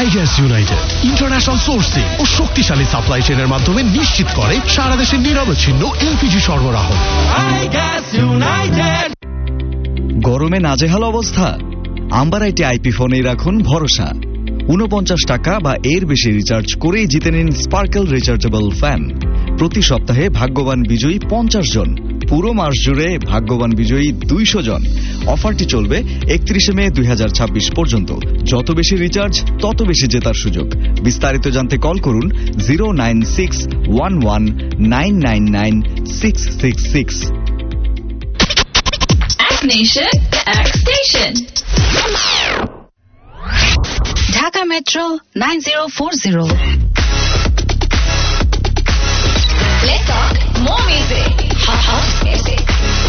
Gas United international sourcing ও শক্তিশালী supply চেইনের মাধ্যমে নিশ্চিত করে সারা দেশে নিরবচ্ছিন্ন এলপিজি সরবরাহ। গরমে নাজেহাল অবস্থা? আম্বারাইটে আইপি ফোনেই রাখুন ভরসা। 49 টাকা বা এর বেশি রিচার্জ করেই জিতে নিন স্পার্কেল রিচার্জেবল ফ্যান। প্রতি সপ্তাহে ভাগ্যবান বিজয়ী 50 জন, পুরো মাস জুড়ে ভাগ্যবান বিজয়ী 200 জন। অফারটি চলবে 31 মে 2026 পর্যন্ত। যত বেশি রিচার্জ তত বেশি জেতার সুযোগ। বিস্তারিত জানতে কল করুন 09611999666। Nation X Station. Dhaka Metro 9040. Let's talk more music. Hot music.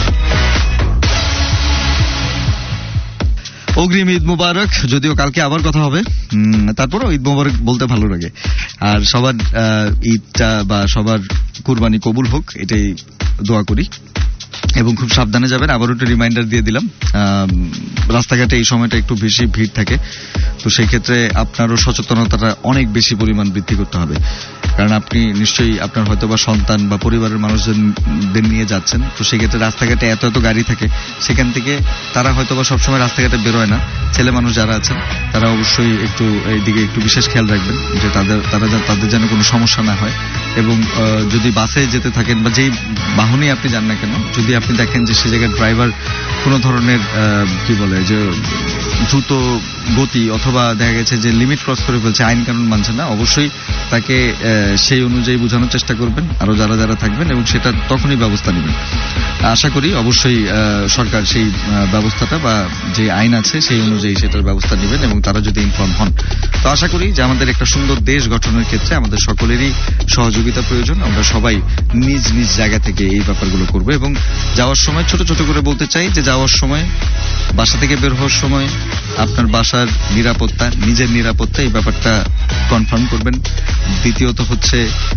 অগ্রিম ঈদ মুবারক। যদিও কালকে আবার কথা হবে, তারপরও ঈদ মুবারক বলতে ভালো লাগে। আর সবার ঈদটা বা সবার কুরবানি কবুল হোক, এটাই দোয়া করি। এবং খুব সাবধানে যাবেন। আবারও একটু রিমাইন্ডার দিয়ে দিলাম, রাস্তাঘাটে এই সময়টা একটু বেশি ভিড় থাকে, তো সেই ক্ষেত্রে আপনারও সচেতনতাটা অনেক বেশি পরিমাণ বৃদ্ধি করতে হবে। কারণ আপনি নিশ্চয়ই আপনার হয়তো বা সন্তান বা পরিবারের মানুষজনদের নিয়ে যাচ্ছেন, তো সেক্ষেত্রে রাস্তাঘাটে এত এত গাড়ি থাকে, সেখান থেকে তারা হয়তো বা সবসময় রাস্তাঘাটে বেরোয় না। ছেলে মানুষ যারা আছেন তারা অবশ্যই একটু এইদিকে একটু বিশেষ খেয়াল রাখবেন যে তাদের যেন কোনো সমস্যা না হয়। এবং যদি বাসে যেতে থাকেন বা যেই বাহনেই আপনি যান না কেন, যদি আপনি দেখেন যে সে জায়গায় ড্রাইভার কোনো ধরনের কি বলে যে দ্রুত গতি অথবা দেখা গেছে যে লিমিট ক্রস করে ফেলছে, আইন কানুন মানছে না, অবশ্যই তাকে সেই অনুযায়ী বোঝানোর চেষ্টা করবেন আরো যারা যারা থাকবেন, এবং সেটা তখনই ব্যবস্থা নেবেন। আশা করি অবশ্যই সরকার সেই ব্যবস্থাটা বা যে আইন আছে সেই অনুযায়ী সেটার ব্যবস্থা নেবেন এবং তারা যদি ইনফর্ম হন। তো আশা করি যে আমাদের একটা সুন্দর দেশ গঠনের ক্ষেত্রে আমাদের সকলেরই সহযোগিতা প্রয়োজন। আমরা সবাই নিজ নিজ জায়গা থেকে এই ব্যাপারগুলো করব। এবং যাওয়ার সময় ছোট ছোট করে বলতে চাই যে যাওয়ার সময়, বাসা থেকে বের হওয়ার সময় আপনার বাসার নিরাপত্তা, নিজের নিরাপত্তা, এই ব্যাপারটা কনফার্ম করবেন। দ্বিতীয়ত হচ্ছে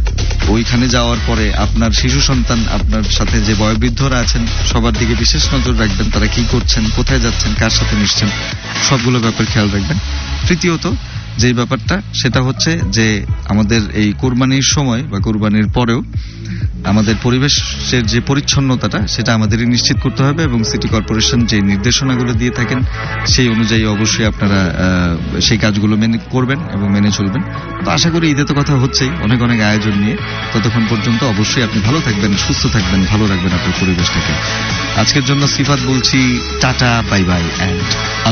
ওইখানে যাওয়ার পরে আপনার শিশু সন্তান, আপনার সাথে যে বয়োবৃদ্ধরা আছেন, সবার দিকে বিশেষ নজর রাখবেন। তারা কি করছেন, কোথায় যাচ্ছেন, কার সাথে মিশছেন, সবগুলো ব্যাপার খেয়াল রাখবেন। তৃতীয়ত যে ব্যাপারটা সেটা হচ্ছে যে আমাদের এই কুরবানির সময় বা কুরবানির পরেও আমাদের পরিবেশের যে পরিচ্ছন্নতাটা সেটা আমাদেরই নিশ্চিত করতে হবে। এবং সিটি কর্পোরেশন যে নির্দেশনাগুলো দিয়ে থাকেন সেই অনুযায়ী অবশ্যই আপনারা সেই কাজগুলো মেনে করবেন এবং মেনে চলবেন। তো আশা করি ঈদে তো কথা হচ্ছেই, অনেক অনেক আয়োজন নিয়ে। ততক্ষণ পর্যন্ত অবশ্যই আপনি ভালো থাকবেন, সুস্থ থাকবেন, ভালো রাখবেন আপনার পরিবেশটাকে। আজকের জন্য সিফাত বলছি টাটা, বাই বাই অ্যান্ড